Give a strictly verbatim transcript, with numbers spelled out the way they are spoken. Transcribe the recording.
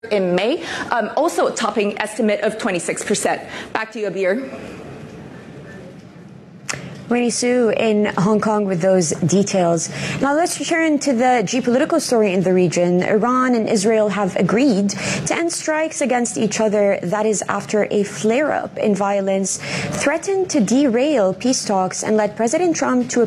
in May, um, also topping estimate of twenty-six percent. Back to you, Abir. Winnie Su in Hong Kong with those details. Now let's return to the geopolitical story in the region. Iran and Israel have agreed to end strikes against each other. That is after a flare-up in violence threatened to derail peace talks and led President Trump to